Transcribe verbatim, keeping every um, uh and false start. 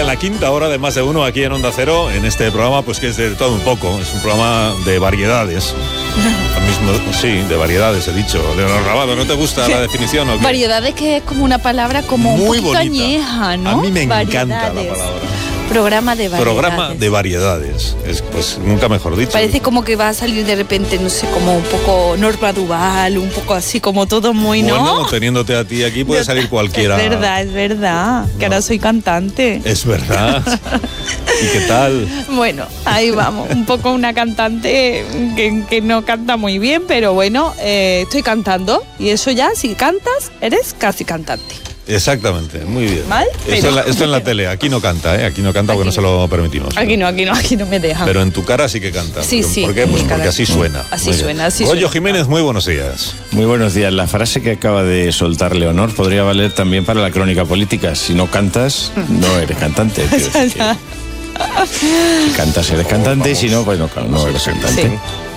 en la quinta hora de Más de Uno aquí en Onda Cero, en este programa, pues que es de todo un poco, es un programa de variedades. Al mismo, sí, de variedades, he dicho. Leonor Rabado, ¿no te gusta la definición o qué? Variedades, que es como una palabra como muy un poquito bonita. añeja, ¿no? A mí me variedades. encanta la palabra. Programa de variedades. Programa de variedades. Es, pues nunca mejor dicho. Parece como que va a salir de repente, no sé, como un poco Norma Duval, un poco así, como todo muy, ¿no? Bueno, teniéndote a ti aquí puede salir cualquiera. Es verdad, es verdad, que No. ahora soy cantante. Es verdad. ¿Y qué tal? Bueno, ahí vamos, un poco una cantante que, que no canta muy bien, pero bueno, eh, estoy cantando y eso ya, si cantas, eres casi cantante. Exactamente, muy bien. ¿Mal? Esto, Pero- en la, esto en la tele, aquí no canta, ¿eh? Aquí no canta porque Aquí no se lo permitimos. Aquí no, aquí no, aquí no me dejan. Pero en tu cara sí que canta. Sí, ¿Por sí, qué? Pues en mi porque cara. así suena. Así Muy suena, bien. así Goyo suena. Jiménez, muy buenos días. Muy buenos días. La frase que acaba de soltar Leonor podría valer también para la crónica política. Si no cantas, no eres cantante. Quiero decir que si cantas, eres cantante, y si no, pues no, no eres cantante. Sí.